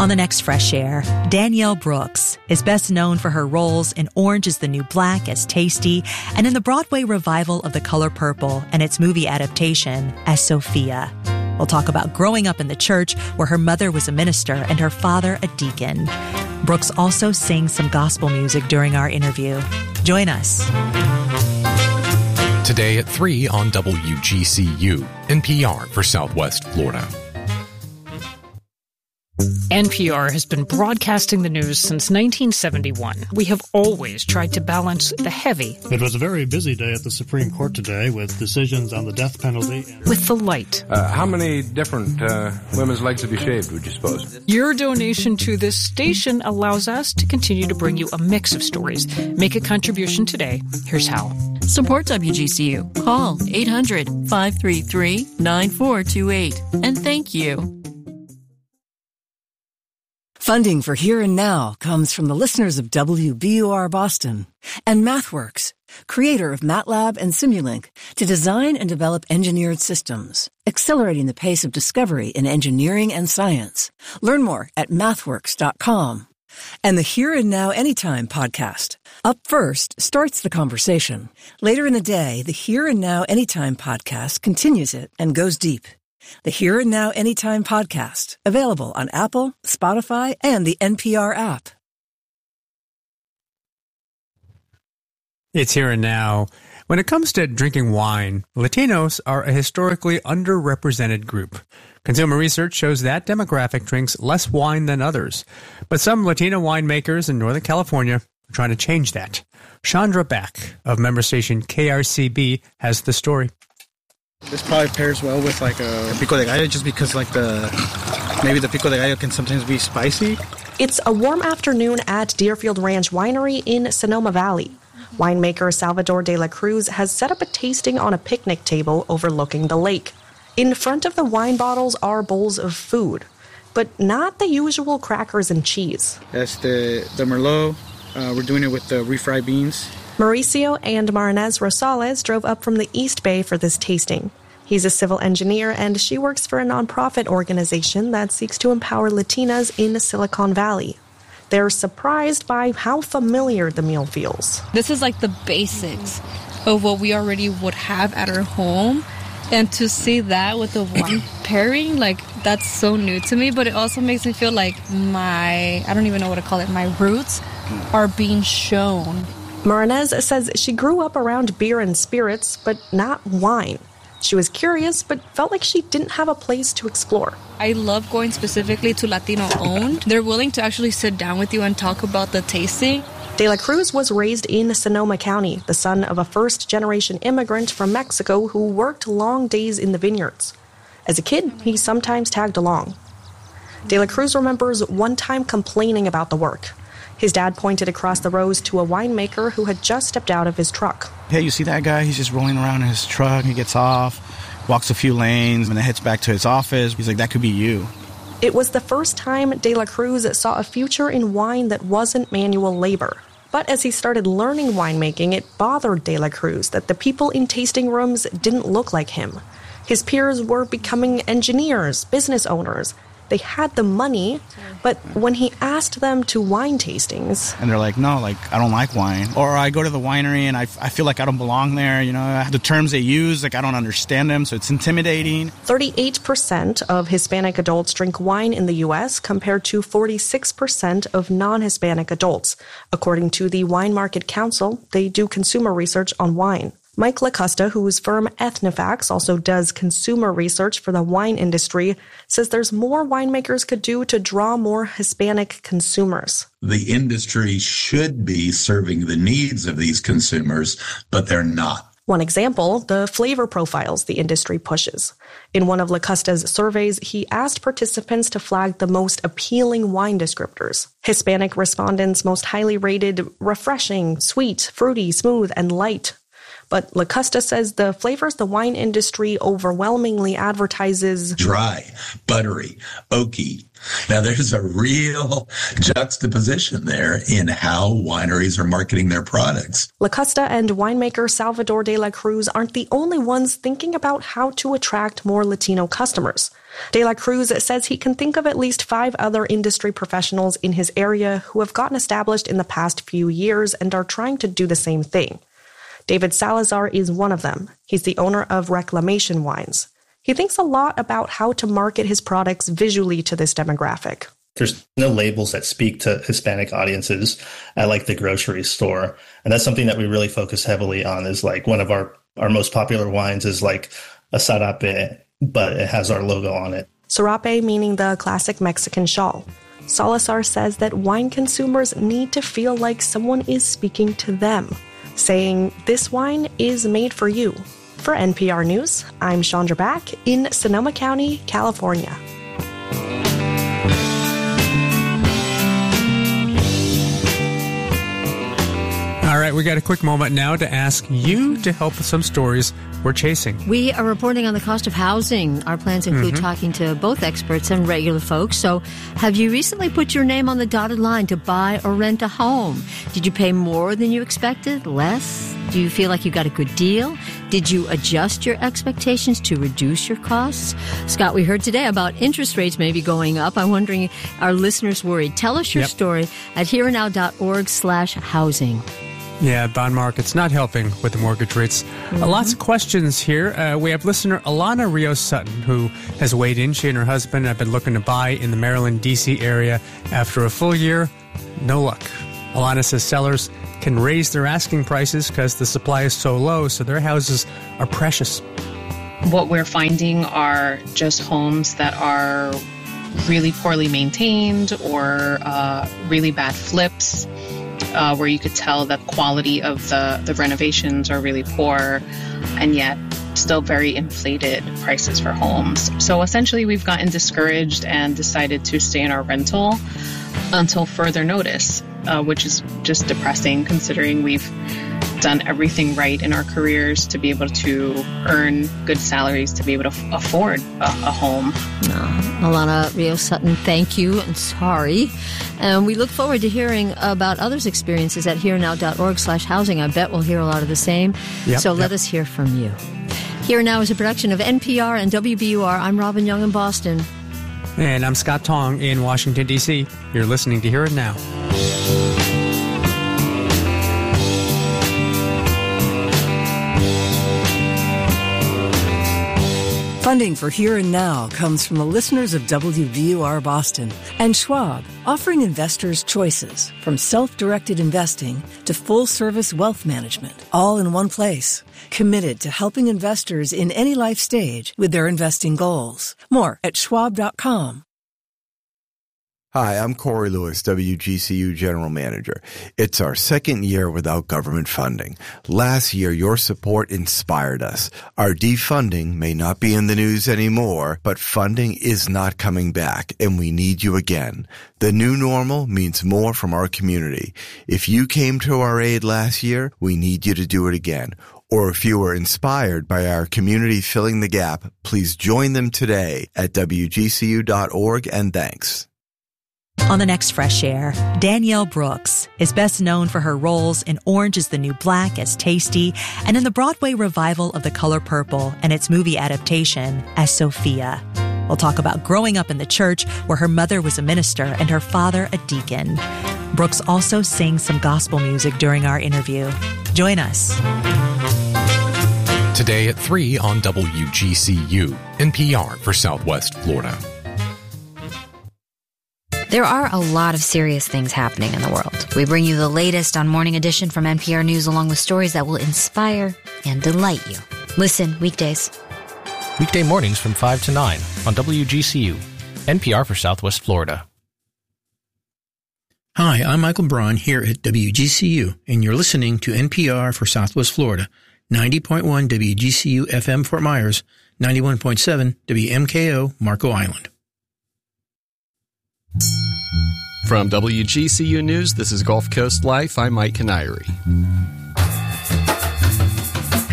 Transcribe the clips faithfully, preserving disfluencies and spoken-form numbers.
On the next Fresh Air, Danielle Brooks is best known for her roles in Orange is the New Black as Tasty and in the Broadway revival of The Color Purple and its movie adaptation as Sophia. We'll talk about growing up in the church where her mother was a minister and her father a deacon. Brooks also sings some gospel music during our interview. Join us. Today at three on W G C U, N P R for Southwest Florida. N P R has been broadcasting the news since nineteen seventy-one. We have always tried to balance the heavy. It was a very busy day at the Supreme Court today with decisions on the death penalty. With the light. Uh, how many different uh, women's legs have you shaved, would you suppose? Your donation to this station allows us to continue to bring you a mix of stories. Make a contribution today. Here's how. Support W G C U. Call eight hundred, five three three, nine four two eight. And thank you. Funding for Here and Now comes from the listeners of W B U R Boston and MathWorks, creator of MATLAB and Simulink, to design and develop engineered systems, accelerating the pace of discovery in engineering and science. Learn more at mathworks dot com. And the Here and Now Anytime podcast. Up first starts the conversation. Later in the day, the Here and Now Anytime podcast continues it and goes deep. The Here and Now Anytime podcast, available on Apple, Spotify, and the N P R app. It's Here and Now. When it comes to drinking wine, Latinos are a historically underrepresented group. Consumer research shows that demographic drinks less wine than others. But some Latino winemakers in Northern California are trying to change that. Chandra Back of member station K R C B has the story. This probably pairs well with like a pico de gallo just because like the, maybe the pico de gallo can sometimes be spicy. It's a warm afternoon at Deerfield Ranch Winery in Sonoma Valley. Winemaker Salvador de la Cruz has set up a tasting on a picnic table overlooking the lake. In front of the wine bottles are bowls of food, but not the usual crackers and cheese. That's the, the Merlot. Uh, we're doing it with the refried beans. Mauricio and Marinez Rosales drove up from the East Bay for this tasting. He's a civil engineer, and she works for a nonprofit organization that seeks to empower Latinas in Silicon Valley. They're surprised by how familiar the meal feels. This is like the basics of what we already would have at our home. And to see that with the wine pairing, like, that's so new to me. But it also makes me feel like my, I don't even know what to call it, my roots are being shown. Marinez says she grew up around beer and spirits, but not wine. She was curious, but felt like she didn't have a place to explore. I love going specifically to Latino-owned. They're willing to actually sit down with you and talk about the tasting. De la Cruz was raised in Sonoma County, the son of a first-generation immigrant from Mexico who worked long days in the vineyards. As a kid, he sometimes tagged along. De la Cruz remembers one time complaining about the work. His dad pointed across the rows to a winemaker who had just stepped out of his truck. Hey, you see that guy? He's just rolling around in his truck. He gets off, walks a few lanes, and then heads back to his office. He's like, that could be you. It was the first time De la Cruz saw a future in wine that wasn't manual labor. But as he started learning winemaking, it bothered De la Cruz that the people in tasting rooms didn't look like him. His peers were becoming engineers, business owners. They had the money, but when he asked them to wine tastings... And they're like, no, like, I don't like wine. Or I go to the winery and I, I feel like I don't belong there, you know. The terms they use, like, I don't understand them, so it's intimidating. thirty-eight percent of Hispanic adults drink wine in the U S compared to forty-six percent of non-Hispanic adults. According to the Wine Market Council, they do consumer research on wine. Mike LaCosta, whose firm Ethnifax also does consumer research for the wine industry, says there's more winemakers could do to draw more Hispanic consumers. The industry should be serving the needs of these consumers, but they're not. One example, the flavor profiles the industry pushes. In one of LaCosta's surveys, he asked participants to flag the most appealing wine descriptors. Hispanic respondents most highly rated refreshing, sweet, fruity, smooth, and light. But LaCosta says the flavors the wine industry overwhelmingly advertises dry, buttery, oaky. Now, there's a real juxtaposition there in how wineries are marketing their products. LaCosta and winemaker Salvador de la Cruz aren't the only ones thinking about how to attract more Latino customers. De la Cruz says he can think of at least five other industry professionals in his area who have gotten established in the past few years and are trying to do the same thing. David Salazar is one of them. He's the owner of Reclamation Wines. He thinks a lot about how to market his products visually to this demographic. There's no labels that speak to Hispanic audiences at like the grocery store. And that's something that we really focus heavily on. Is like one of our, our most popular wines is like a sarape, but it has our logo on it. Sarape meaning the classic Mexican shawl. Salazar says that wine consumers need to feel like someone is speaking to them, saying, "This wine is made for you." For N P R News, I'm Chandra Back in Sonoma County, California. All right, we got a quick moment now to ask you to help with some stories we're chasing. We are reporting on the cost of housing. Our plans include Mm-hmm. talking to both experts and regular folks. So have you recently put your name on the dotted line to buy or rent a home? Did you pay more than you expected? Less? Do you feel like you got a good deal? Did you adjust your expectations to reduce your costs? Scott, we heard today about interest rates maybe going up. I'm wondering, are listeners worried? Tell us your Yep. story at herenow.org slash housing. Yeah, bond market's not helping with the mortgage rates. Mm-hmm. Uh, lots of questions here. Uh, we have listener Alana Rios Sutton, who has weighed in. She and her husband have been looking to buy in the Maryland, D C area. After a full year, no luck. Alana says sellers can raise their asking prices because the supply is so low, so their houses are precious. What we're finding are just homes that are really poorly maintained or uh, really bad flips. Uh, where you could tell the quality of the, the renovations are really poor, and yet still very inflated prices for homes. So essentially we've gotten discouraged and decided to stay in our rental until further notice, uh, which is just depressing considering we've done everything right in our careers to be able to earn good salaries to be able to f- afford a, a home. No, Alana Rios Sutton, thank you and sorry. And we look forward to hearing about others' experiences at herenow.org slash housing. I bet we'll hear a lot of the same. Yep, so yep. let us hear from you. Here Now is a production of N P R and W B U R. I'm Robin Young in Boston. And I'm Scott Tong in Washington, D C. You're listening to Hear It Now. Funding for Here and Now comes from the listeners of W B U R Boston and Schwab, offering investors choices from self-directed investing to full-service wealth management, all in one place. Committed to helping investors in any life stage with their investing goals. More at schwab dot com. Hi, I'm Corey Lewis, W G C U General Manager. It's our second year without government funding. Last year, your support inspired us. Our defunding may not be in the news anymore, but funding is not coming back, and we need you again. The new normal means more from our community. If you came to our aid last year, we need you to do it again. Or if you were inspired by our community filling the gap, please join them today at W G C U dot org, and thanks. On the next Fresh Air, Danielle Brooks is best known for her roles in Orange is the New Black as Tasty and in the Broadway revival of The Color Purple and its movie adaptation as Sophia. We'll talk about growing up in the church where her mother was a minister and her father a deacon. Brooks also sings some gospel music during our interview. Join us. Today at three on W G C U, N P R for Southwest Florida. There are a lot of serious things happening in the world. We bring you the latest on Morning Edition from N P R News, along with stories that will inspire and delight you. Listen weekdays. Weekday mornings from five to nine on W G C U, N P R for Southwest Florida. Hi, I'm Michael Braun here at W G C U, and you're listening to N P R for Southwest Florida, ninety point one W G C U F M Fort Myers, ninety-one point seven W M K O Marco Island. From W G C U News, this is Gulf Coast Life. I'm Mike Canary.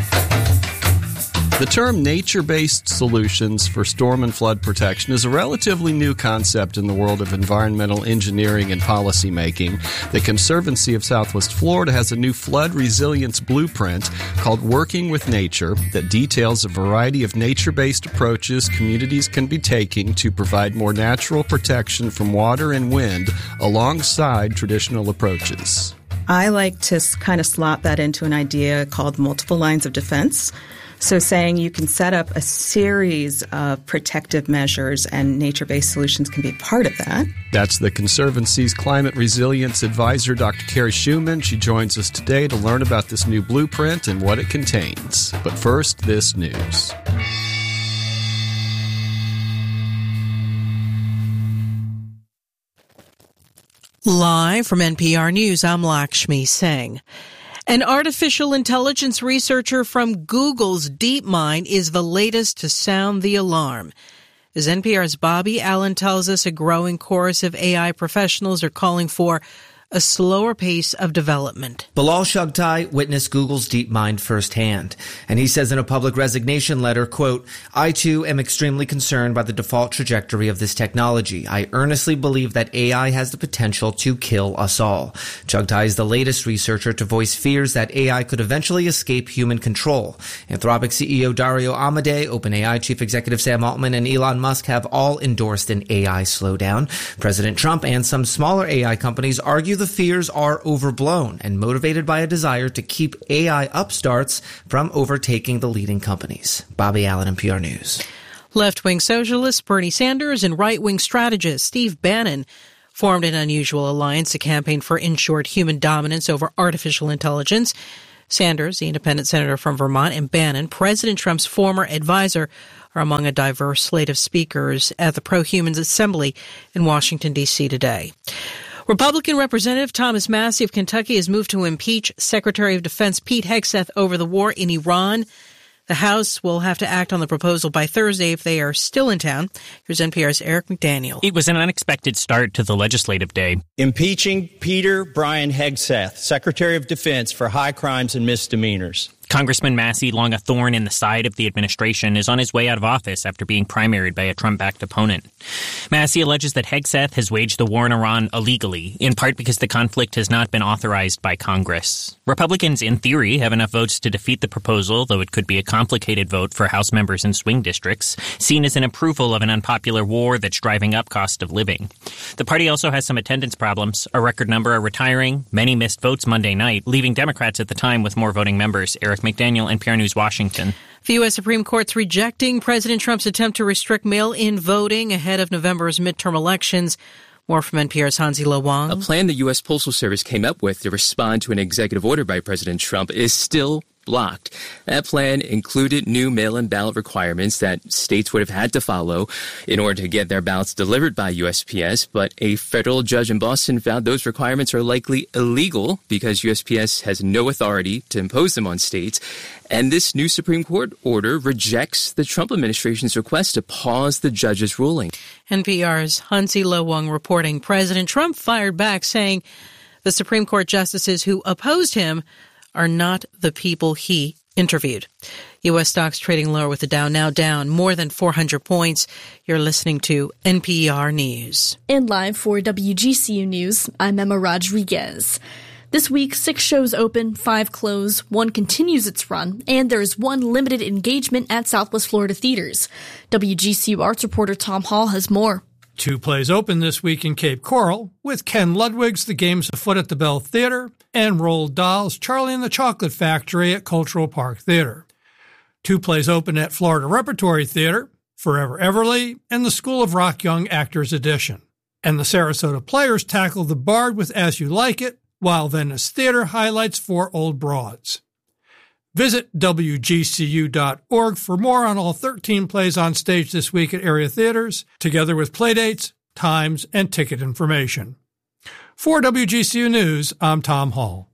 The term nature-based solutions for storm and flood protection is a relatively new concept in the world of environmental engineering and policy making. The Conservancy of Southwest Florida has a new flood resilience blueprint called Working with Nature that details a variety of nature-based approaches communities can be taking to provide more natural protection from water and wind alongside traditional approaches. I like to kind of slot that into an idea called multiple lines of defense. So saying you can set up a series of protective measures and nature-based solutions can be part of that. That's the Conservancy's Climate Resilience Advisor, Doctor Carrie Schumann. She joins us today to learn about this new blueprint and what it contains. But first, this news. Live from N P R News, I'm Lakshmi Singh. An artificial intelligence researcher from Google's DeepMind is the latest to sound the alarm. As N P R's Bobby Allen tells us, a growing chorus of A I professionals are calling for a slower pace of development. Bilal Shugtai witnessed Google's DeepMind firsthand, and he says in a public resignation letter, quote, I too am extremely concerned by the default trajectory of this technology. I earnestly believe that A I has the potential to kill us all. Shugtai is the latest researcher to voice fears that A I could eventually escape human control. Anthropic C E O Dario Amodei, OpenAI Chief Executive Sam Altman, and Elon Musk have all endorsed an A I slowdown. President Trump and some smaller A I companies argue the fears are overblown and motivated by a desire to keep A I upstarts from overtaking the leading companies. Bobby Allen, N P R News. Left-wing socialist Bernie Sanders and right-wing strategist Steve Bannon formed an unusual alliance to campaign for, in short, human dominance over artificial intelligence. Sanders, the independent senator from Vermont, and Bannon, President Trump's former advisor, are among a diverse slate of speakers at the Pro-Humans Assembly in Washington, D C today. Republican Representative Thomas Massie of Kentucky has moved to impeach Secretary of Defense Pete Hegseth over the war in Iran. The House will have to act on the proposal by Thursday if they are still in town. Here's N P R's Eric McDaniel. It was an unexpected start to the legislative day. Impeaching Peter Brian Hegseth, Secretary of Defense, for high crimes and misdemeanors. Congressman Massie, long a thorn in the side of the administration, is on his way out of office after being primaried by a Trump-backed opponent. Massie alleges that Hegseth has waged the war in Iran illegally, in part because the conflict has not been authorized by Congress. Republicans, in theory, have enough votes to defeat the proposal, though it could be a complicated vote for House members in swing districts, seen as an approval of an unpopular war that's driving up cost of living. The party also has some attendance problems. A record number are retiring. Many missed votes Monday night, leaving Democrats at the time with more voting members. Eric McDaniel, N P R News, Washington. The U S. Supreme Court's rejecting President Trump's attempt to restrict mail-in voting ahead of November's midterm elections. More from N P R's Hansi Lo Wang. A plan the U S. Postal Service came up with to respond to an executive order by President Trump is still blocked. That plan included new mail-in ballot requirements that states would have had to follow in order to get their ballots delivered by U S P S, but a federal judge in Boston found those requirements are likely illegal because U S P S has no authority to impose them on states. And this new Supreme Court order rejects the Trump administration's request to pause the judge's ruling. N P R's Hansi Lo Wang reporting. President Trump fired back, saying the Supreme Court justices who opposed him are not the people he interviewed. U S stocks trading lower with the Dow now down more than four hundred points. You're listening to N P R News. And live for W G C U News, I'm Emma Rodriguez. This week, six shows open, five close, one continues its run, and there's one limited engagement at Southwest Florida theaters. W G C U arts reporter Tom Hall has more. Two plays open this week in Cape Coral, with Ken Ludwig's The Game's Afoot at the Bell Theater and Roald Dahl's Charlie and the Chocolate Factory at Cultural Park Theater. Two plays open at Florida Repertory Theater, Forever Everly, and the School of Rock Young Actors Edition. And the Sarasota Players tackle The Bard with As You Like It, while Venice Theater highlights Four Old Broads. Visit W G C U dot org for more on all thirteen plays on stage this week at area theaters, together with playdates, times, and ticket information. For W G C U News, I'm Tom Hall.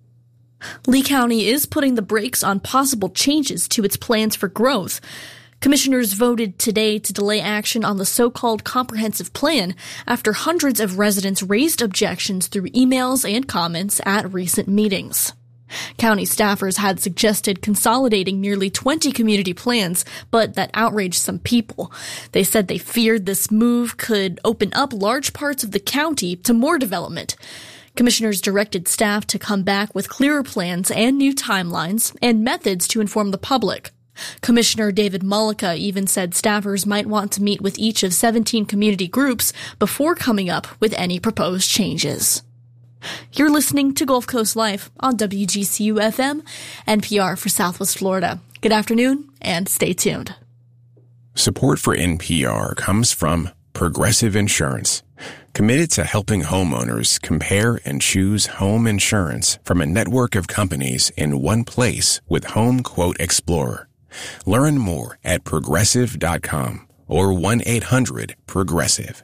Lee County is putting the brakes on possible changes to its plans for growth. Commissioners voted today to delay action on the so-called comprehensive plan after hundreds of residents raised objections through emails and comments at recent meetings. County staffers had suggested consolidating nearly twenty community plans, but that outraged some people. They said they feared this move could open up large parts of the county to more development. Commissioners directed staff to come back with clearer plans and new timelines and methods to inform the public. Commissioner David Mullica even said staffers might want to meet with each of seventeen community groups before coming up with any proposed changes. You're listening to Gulf Coast Life on W G C U F M, N P R for Southwest Florida. Good afternoon, and stay tuned. Support for N P R comes from Progressive Insurance, committed to helping homeowners compare and choose home insurance from a network of companies in one place with Home Quote Explorer. Learn more at progressive dot com or one eight hundred progressive.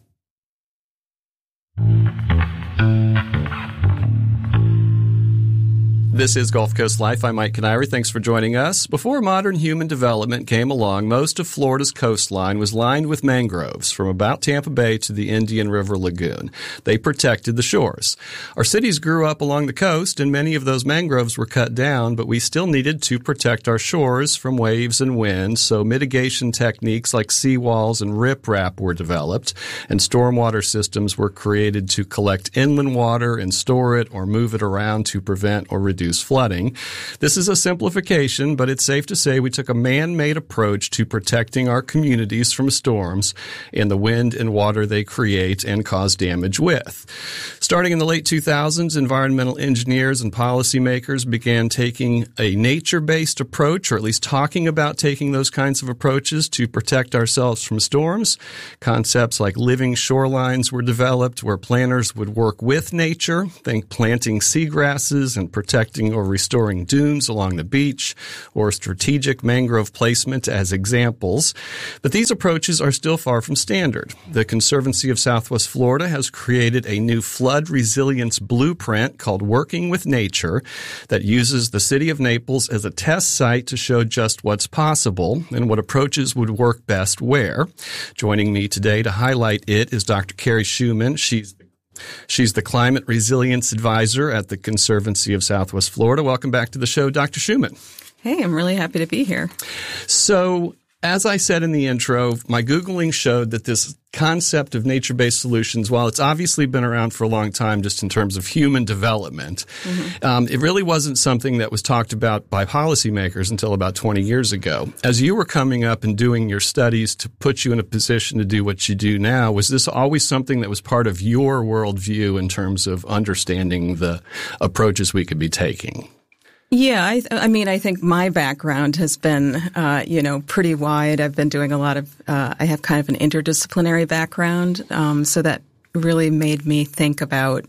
This is Gulf Coast Life. I'm Mike Canary. Thanks for joining us. Before modern human development came along, most of Florida's coastline was lined with mangroves from about Tampa Bay to the Indian River Lagoon. They protected the shores. Our cities grew up along the coast, and many of those mangroves were cut down, but we still needed to protect our shores from waves and wind, so mitigation techniques like seawalls and riprap were developed, and stormwater systems were created to collect inland water and store it or move it around to prevent or reduce flooding. This is a simplification, but it's safe to say we took a man-made approach to protecting our communities from storms and the wind and water they create and cause damage with. Starting in the late two thousands, environmental engineers and policymakers began taking a nature-based approach, or at least talking about taking those kinds of approaches to protect ourselves from storms. Concepts like living shorelines were developed where planners would work with nature, think planting seagrasses and protecting or restoring dunes along the beach, or strategic mangrove placement as examples. But these approaches are still far from standard. The Conservancy of Southwest Florida has created a new flood resilience blueprint called Working with Nature that uses the city of Naples as a test site to show just what's possible and what approaches would work best where. Joining me today to highlight it is Doctor Carrie Schumann. She's She's the Climate Resilience Advisor at the Conservancy of Southwest Florida. Welcome back to the show, Doctor Schumann. Hey, I'm really happy to be here. So, as I said in the intro, my Googling showed that this concept of nature-based solutions, while it's obviously been around for a long time just in terms of human development, mm-hmm. um, it really wasn't something that was talked about by policymakers until about twenty years ago. As you were coming up and doing your studies to put you in a position to do what you do now, was this always something that was part of your worldview in terms of understanding the approaches we could be taking? Yeah, I, I mean, I think my background has been, uh, you know, pretty wide. I've been doing a lot of, uh, I have kind of an interdisciplinary background, um, so that really made me think about,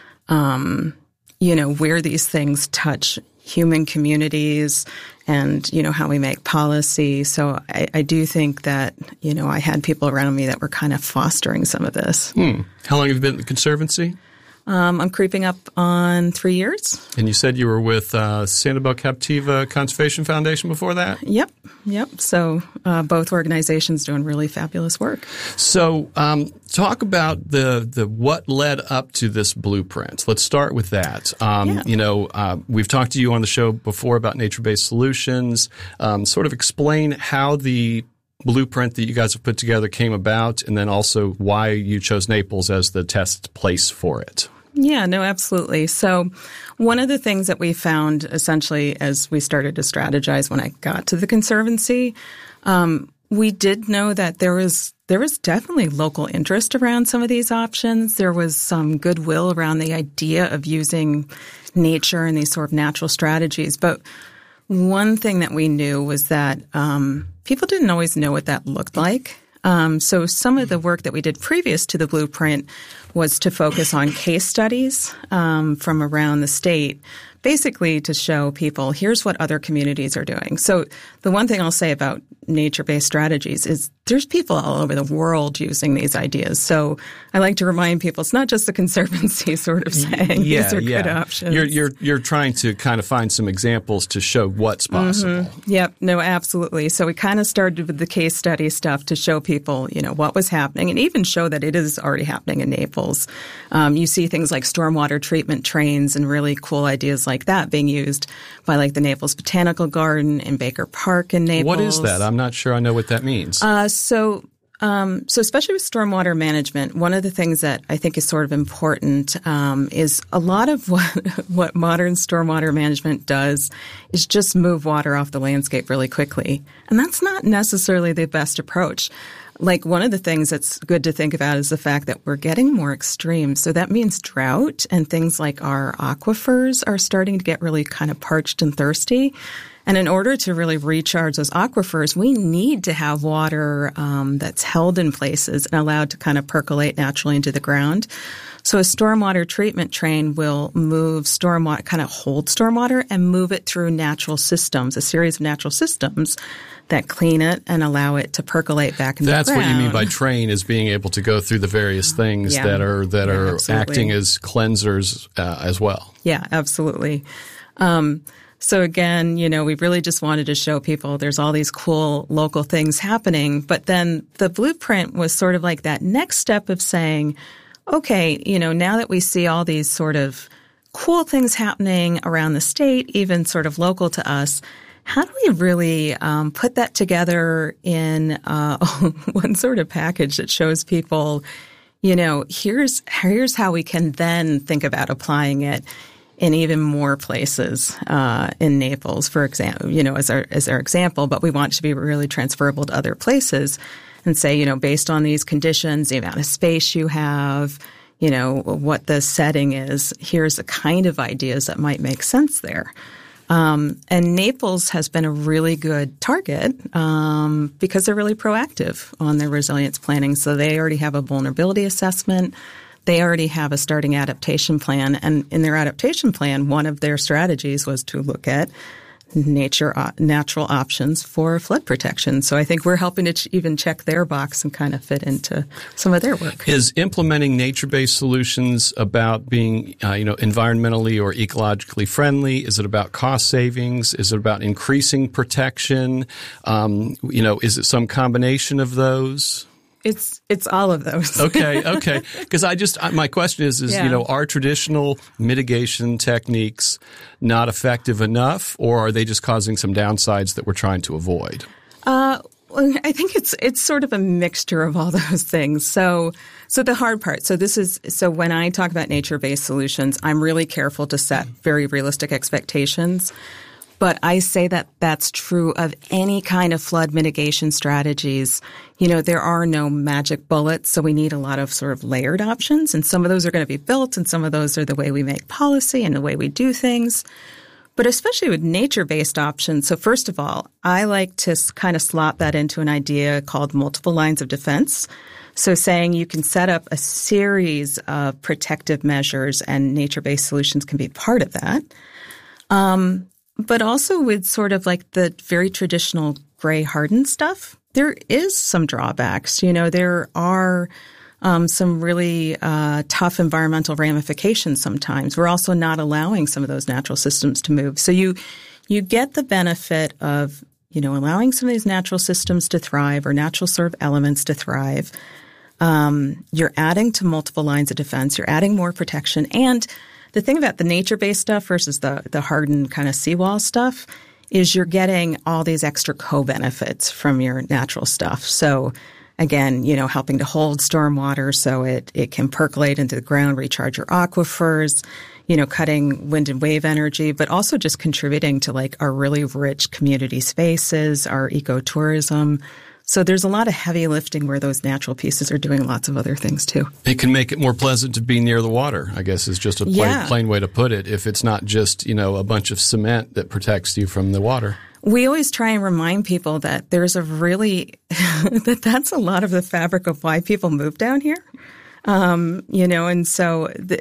um, you know, where these things touch human communities and, you know, how we make policy. So I, I do think that, you know, I had people around me that were kind of fostering some of this. Hmm. How long have you been at the Conservancy? Um, I'm creeping up on three years. And you said you were with uh, Sanibel Captiva Conservation Foundation before that? Yep, yep. So uh, both organizations doing really fabulous work. So um, talk about the the what led up to this blueprint. Let's start with that. Um, yeah. You know, uh, we've talked to you on the show before about nature-based solutions. Um, sort of explain how the blueprint that you guys have put together came about, and then also why you chose Naples as the test place for it. Yeah, no, absolutely. So one of the things that we found essentially as we started to strategize when I got to the Conservancy, um, we did know that there was there was definitely local interest around some of these options. There was some goodwill around the idea of using nature and these sort of natural strategies. But one thing that we knew was that um, people didn't always know what that looked like. Um, so some of the work that we did previous to the blueprint was to focus on case studies um, from around the state, basically to show people here's what other communities are doing. So the one thing I'll say about nature-based strategies is there's people all over the world using these ideas. So I like to remind people it's not just the Conservancy sort of saying yeah, these are yeah. good options. You're, you're, you're trying to kind of find some examples to show what's possible. Mm-hmm. Yep. No, absolutely. So we kind of started with the case study stuff to show people, you know, what was happening and even show that it is already happening in Naples. Um, you see things like stormwater treatment trains and really cool ideas like that being used by like the Naples Botanical Garden and Baker Park in Naples. What is that? I'm not sure I know what that means. Uh, so Um, so especially with stormwater management, one of the things that I think is sort of important um, is a lot of what what modern stormwater management does is just move water off the landscape really quickly. And that's not necessarily the best approach. Like one of the things that's good to think about is the fact that we're getting more extreme. So that means drought and things like our aquifers are starting to get really kind of parched and thirsty. And in order to really recharge those aquifers, we need to have water um, that's held in places and allowed to kind of percolate naturally into the ground. So a stormwater treatment train will move stormwater, kind of hold stormwater and move it through natural systems, a series of natural systems that clean it and allow it to percolate back into That's the ground. That's what you mean by train, is being able to go through the various things yeah. that are that yeah, are absolutely. acting as cleansers uh, as well. Yeah, absolutely. Um, So again, you know, we really just wanted to show people there's all these cool local things happening. But then the blueprint was sort of like that next step of saying, okay, you know, now that we see all these sort of cool things happening around the state, even sort of local to us, how do we really um, put that together in uh, one sort of package that shows people, you know, here's here's how we can then think about applying it in even more places uh, in Naples, for example, you know, as our as our example. But we want it to be really transferable to other places, and say, you know, based on these conditions, the amount of space you have, you know, what the setting is, here's the kind of ideas that might make sense there. Um, and Naples has been a really good target um, because they're really proactive on their resilience planning. So they already have a vulnerability assessment. They already have a starting adaptation plan. And in their adaptation plan, one of their strategies was to look at nature, uh, natural options for flood protection. So I think we're helping to ch- even check their box and kind of fit into some of their work. Is implementing nature-based solutions about being, uh, you know, environmentally or ecologically friendly? Is it about cost savings? Is it about increasing protection? Um, you know, is it some combination of those? It's it's all of those. Okay, okay. Because I just my question is is yeah. you know, are traditional mitigation techniques not effective enough, or are they just causing some downsides that we're trying to avoid? Uh, well, I think it's it's sort of a mixture of all those things. So so the hard part. So this is so when I talk about nature-based solutions, I'm really careful to set very realistic expectations. But I say that that's true of any kind of flood mitigation strategies. You know, there are no magic bullets, so we need a lot of sort of layered options. And some of those are going to be built, and some of those are the way we make policy and the way we do things. But especially with nature-based options, so first of all, I like to kind of slot that into an idea called multiple lines of defense. So saying you can set up a series of protective measures, and nature-based solutions can be part of that. Um But also with sort of like the very traditional gray hardened stuff, there is some drawbacks. You know, there are um, some really uh, tough environmental ramifications sometimes. We're also not allowing some of those natural systems to move. So you you get the benefit of, you know, allowing some of these natural systems to thrive, or natural sort of elements to thrive. Um, you're adding to multiple lines of defense. You're adding more protection. And the thing about the nature-based stuff versus the the hardened kind of seawall stuff is you're getting all these extra co-benefits from your natural stuff. So again, you know, helping to hold stormwater so it, it can percolate into the ground, recharge your aquifers, you know, cutting wind and wave energy, but also just contributing to like our really rich community spaces, our ecotourism. So there's a lot of heavy lifting where those natural pieces are doing lots of other things too. It can make it more pleasant to be near the water, I guess is just a plain, yeah. plain way to put it, if it's not just, you know, a bunch of cement that protects you from the water. We always try and remind people that there's a really – that that's a lot of the fabric of why people move down here. Um, you know, and so the,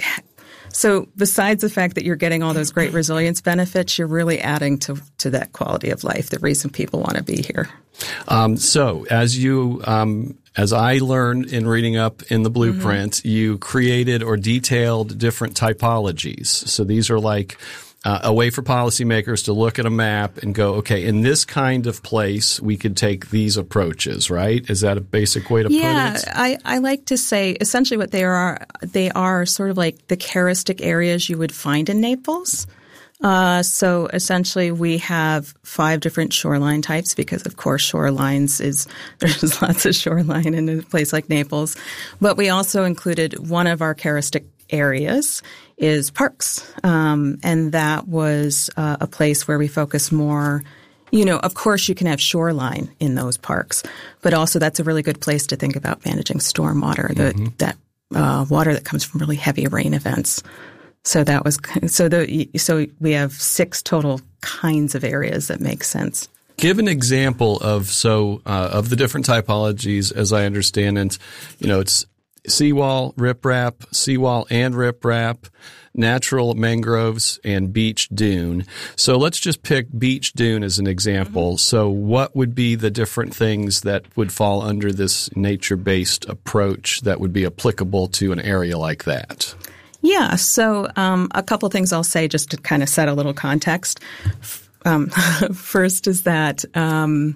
so besides the fact that you're getting all those great resilience benefits, you're really adding to, to that quality of life, the reason people want to be here. Um, so as you, um, as I learned in reading up in the blueprint, mm-hmm. you created or detailed different typologies. So these are like uh, a way for policymakers to look at a map and go, okay, in this kind of place, we could take these approaches, right? Is that a basic way to yeah, put it? Yeah, I, I like to say essentially what they are, they are sort of like the charistic areas you would find in Naples. Uh, so essentially we have five different shoreline types because, of course, shorelines is – there's lots of shoreline in a place like Naples. But we also included one of our characteristic areas is parks. Um, and that was uh, a place where we focus more – you know, of course you can have shoreline in those parks, but also that's a really good place to think about managing stormwater, the, mm-hmm. that uh, water that comes from really heavy rain events. So that was so the so we have six total kinds of areas that make sense. Give an example of so uh, of the different typologies, as I understand it. You know, it's seawall, riprap, seawall and riprap, natural mangroves, and beach dune. So let's just pick beach dune as an example. Mm-hmm. So what would be the different things that would fall under this nature-based approach that would be applicable to an area like that? Yeah. So um, a couple things I'll say just to kind of set a little context. Um, first is that um,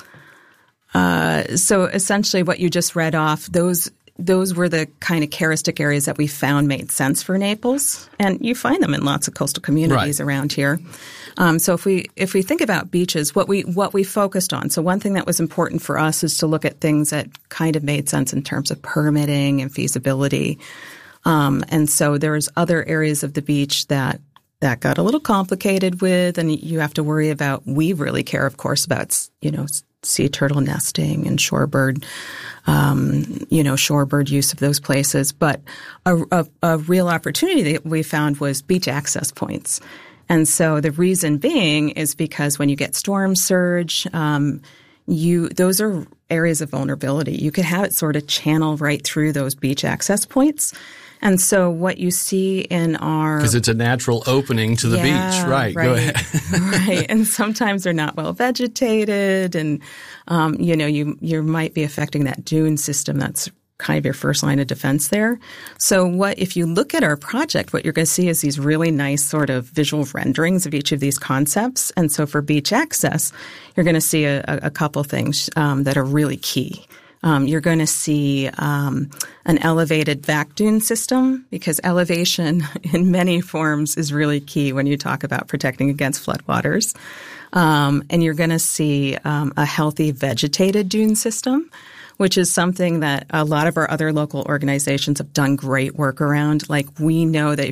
uh, so essentially what you just read off, those those were the kind of characteristic areas that we found made sense for Naples. And you find them in lots of coastal communities right. around here. Um, so if we if we think about beaches, what we what we focused on, so one thing that was important for us is to look at things that kind of made sense in terms of permitting and feasibility. Um, and so there's other areas of the beach that that got a little complicated with, and you have to worry about. We really care, of course, about you know sea turtle nesting and shorebird, um, you know shorebird use of those places. But a, a, a real opportunity that we found was beach access points, and so the reason being is because when you get storm surge, um, you those are areas of vulnerability. You could have it sort of channel right through those beach access points. And so what you see in our – because it's a natural opening to the yeah, beach. Right. right. Go ahead. Right. And sometimes they're not well vegetated and, um, you know, you you might be affecting that dune system that's kind of your first line of defense there. So what if you look at our project, what you're going to see is these really nice sort of visual renderings of each of these concepts. And so for beach access, you're going to see a, a couple things um, that are really key. Um, you're going to see um, an elevated vac dune system because elevation in many forms is really key when you talk about protecting against floodwaters. Um, and you're going to see um, a healthy vegetated dune system, which is something that a lot of our other local organizations have done great work around. Like we know that